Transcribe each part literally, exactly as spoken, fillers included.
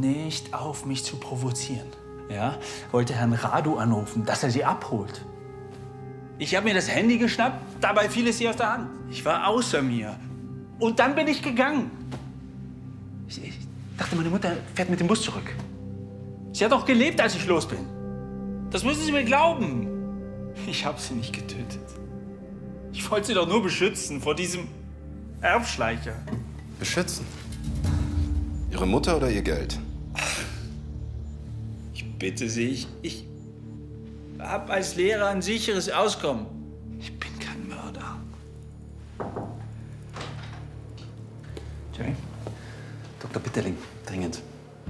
nicht auf, mich zu provozieren. Ja? Wollte Herrn Radu anrufen, dass er sie abholt. Ich habe mir das Handy geschnappt, dabei fiel es ihr aus der Hand. Ich war außer mir. Und dann bin ich gegangen. Ich, ich dachte, meine Mutter fährt mit dem Bus zurück. Sie hat auch gelebt, als ich los bin. Das müssen Sie mir glauben. Ich habe sie nicht getötet. Ich wollte sie doch nur beschützen vor diesem Erbschleicher. Beschützen? Ihre Mutter oder Ihr Geld? Ich bitte Sie, ich, ich habe als Lehrer ein sicheres Auskommen. Ich bin kein Mörder. Jerry? Doktor Bitterling, dringend.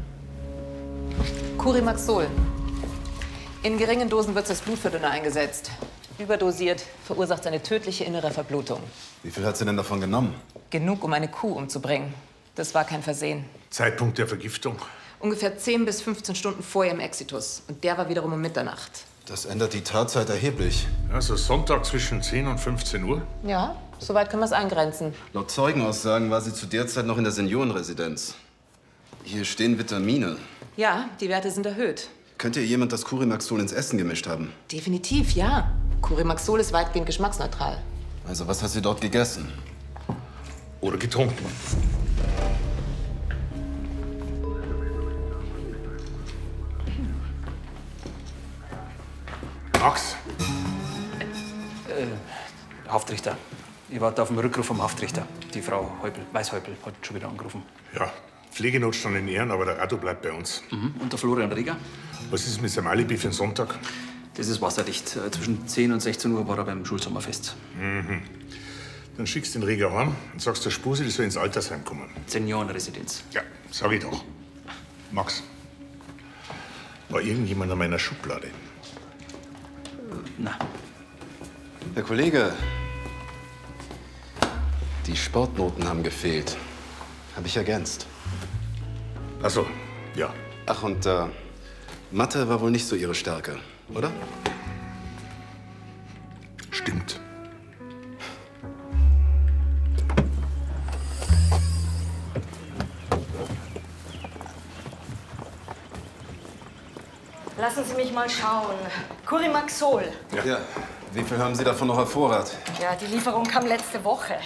Curimaxol. In geringen Dosen wird es als Blutverdünner eingesetzt. Überdosiert verursacht eine tödliche innere Verblutung. Wie viel hat sie denn davon genommen? Genug, um eine Kuh umzubringen. Das war kein Versehen. Zeitpunkt der Vergiftung? Ungefähr zehn bis fünfzehn Stunden vor ihrem Exitus. Und der war wiederum um Mitternacht. Das ändert die Tatzeit erheblich. Also Sonntag zwischen zehn und fünfzehn Uhr? Ja, soweit können wir es eingrenzen. Laut Zeugenaussagen war sie zu der Zeit noch in der Seniorenresidenz. Hier stehen Vitamine. Ja, die Werte sind erhöht. Könnte ihr jemand das Curimaxol ins Essen gemischt haben? Definitiv, ja. Curimaxol ist weitgehend geschmacksneutral. Also was hat sie dort gegessen? Oder getrunken? Max? Äh, Haftrichter. Ich warte auf den Rückruf vom Haftrichter. Die Frau Häupl, Weißhäupl hat schon wieder angerufen. Ja, Pflegenotstand in Ehren, aber der Radu bleibt bei uns. Mhm. Und der Florian Rieger? Was ist mit seinem Alibi für den Sonntag? Das ist wasserdicht. Zwischen zehn und sechzehn Uhr war er beim Schulsommerfest. Mhm. Dann schickst du den Rieger heim und sagst der Spusi, die soll ins Altersheim kommen. Seniorenresidenz. Ja, sag ich doch. Max, war irgendjemand an meiner Schublade? Na. Herr Kollege, die Sportnoten haben gefehlt. Habe ich ergänzt. Ach so, ja. Ach, und äh, Mathe war wohl nicht so Ihre Stärke, oder? Stimmt. Lassen Sie mich mal schauen. Curimaxol. Ja. ja. Wie viel haben Sie davon noch auf Vorrat? Ja, die Lieferung kam letzte Woche.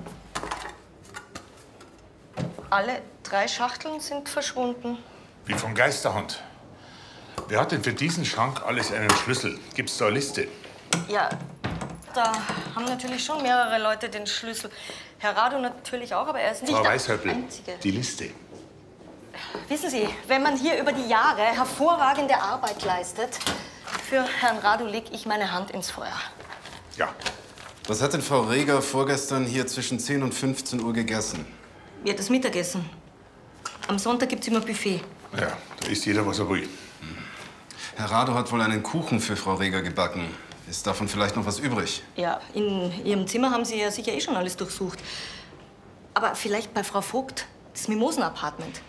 Alle drei Schachteln sind verschwunden. Wie von Geisterhand. Wer hat denn für diesen Schrank alles einen Schlüssel? Gibt's da eine Liste? Ja, da haben natürlich schon mehrere Leute den Schlüssel. Herr Radu natürlich auch, aber er ist nicht Frau der Weißhäupl, Einzige. die Liste. Wissen Sie, wenn man hier über die Jahre hervorragende Arbeit leistet, für Herrn Radu leg ich meine Hand ins Feuer. Ja. Was hat denn Frau Rieger vorgestern hier zwischen zehn und fünfzehn Uhr gegessen? Ja, das Mittagessen. Am Sonntag gibt's immer Buffet. Ja, da isst jeder, was er will. Herr Radu hat wohl einen Kuchen für Frau Rieger gebacken. Ist davon vielleicht noch was übrig? Ja, in Ihrem Zimmer haben Sie ja sicher eh schon alles durchsucht. Aber vielleicht bei Frau Vogt, das Mimosen-Apartment.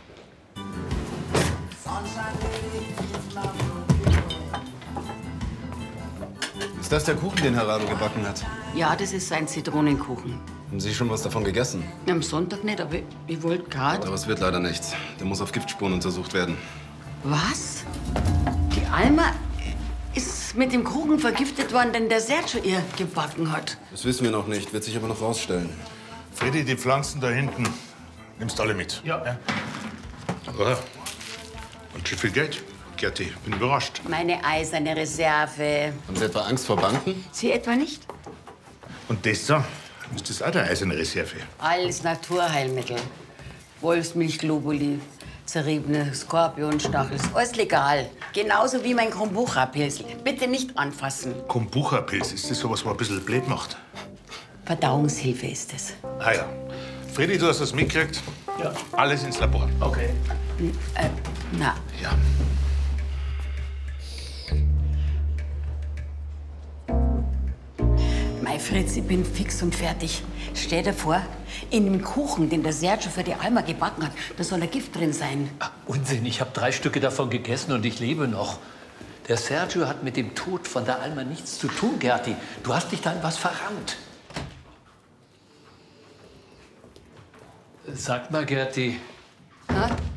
Ist das der Kuchen, den Herr Radu gebacken hat? Ja, das ist sein Zitronenkuchen. Haben Sie schon was davon gegessen? Am Sonntag nicht, aber ich wollte gerade. Aber es wird leider nichts. Der muss auf Giftspuren untersucht werden. Was? Die Alma ist mit dem Kuchen vergiftet worden, den der Sergio ihr gebacken hat. Das wissen wir noch nicht, wird sich aber noch rausstellen. Freddy, die Pflanzen da hinten, nimmst alle mit. Ja. ja. Aha. Und schon viel Geld. Gerti, bin überrascht. Meine eiserne Reserve. Haben Sie etwa Angst vor Banken? Sie etwa nicht? Und das da? Ist das auch der eiserne Reserve? Alles Naturheilmittel. Wolfsmilchglobuli, zerriebene Skorpionstachel, alles legal. Genauso wie mein Kombucha-Pilz. Bitte nicht anfassen. Kombucha-Pilz, ist das sowas, was ein bisschen blöd macht? Verdauungshilfe ist es. Ah ja. Freddy, du hast das mitgekriegt? Ja. Alles ins Labor. Okay. Äh, na, Ja. Mei Fritz, ich bin fix und fertig. Stell dir vor, in dem Kuchen, den der Sergio für die Alma gebacken hat, da soll ein Gift drin sein. Ach, Unsinn, ich habe drei Stücke davon gegessen und ich lebe noch. Der Sergio hat mit dem Tod von der Alma nichts zu tun, Gerti. Du hast dich da in was verrannt. Sag mal, Gerti, Ha?